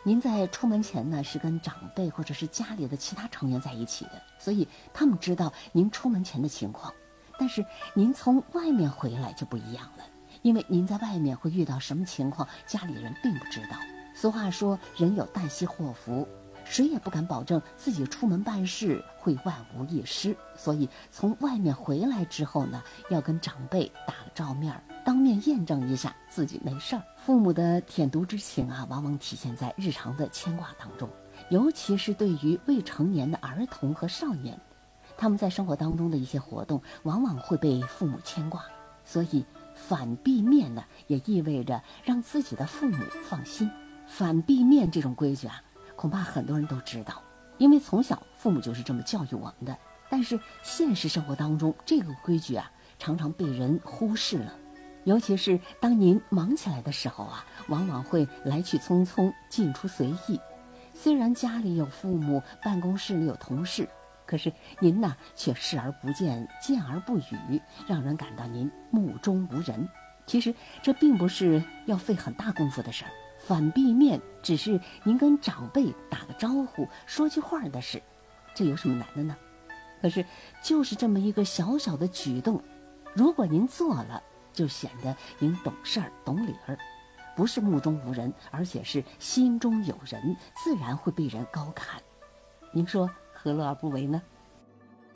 您在出门前呢是跟长辈或者是家里的其他成员在一起的，所以他们知道您出门前的情况。但是您从外面回来就不一样了，因为您在外面会遇到什么情况，家里人并不知道。俗话说，人有旦夕祸福，谁也不敢保证自己出门办事会万无一失。所以从外面回来之后呢，要跟长辈打个照面，当面验证一下自己没事儿。父母的舔犊之情啊，往往体现在日常的牵挂当中，尤其是对于未成年的儿童和少年，他们在生活当中的一些活动往往会被父母牵挂，所以反壁面呢，也意味着让自己的父母放心。反壁面这种规矩啊，恐怕很多人都知道，因为从小父母就是这么教育我们的。但是现实生活当中，这个规矩啊，常常被人忽视了。尤其是当您忙起来的时候啊，往往会来去匆匆，进出随意。虽然家里有父母，办公室里有同事，可是您呢，却视而不见，见而不语，让人感到您目中无人。其实这并不是要费很大功夫的事儿，反壁面只是您跟长辈打个招呼，说句话的事，这有什么难的呢？可是就是这么一个小小的举动，如果您做了，就显得您懂事儿懂理儿，不是目中无人，而且是心中有人，自然会被人高看。您说何乐而不为呢？